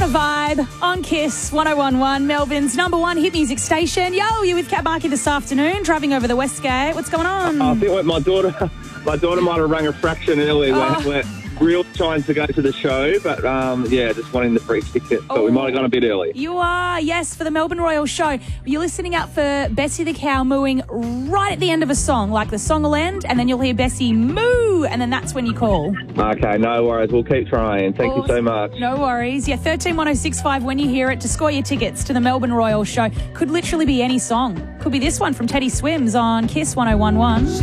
Vibe on Kiss 101.1, Melbourne's number one hit music station. Yo, you're with Kat Markey this afternoon, driving over the Westgate. What's going on? I think my daughter might have rung a fraction early. We're real trying to go to the show, but just wanting the free ticket. But we might have gone a bit early. You are, yes, for the Melbourne Royal show. You're listening out for Bessie the cow mooing right at the end of a song. Like the song will end, and then you'll hear Bessie moo, and then that's when you call. Okay, no worries. We'll keep trying. Thank you so much. No worries. Yeah, 131065 when you hear it to score your tickets to the Melbourne Royal show. Could literally be any song. Could be this one from Teddy Swims on Kiss 101.1.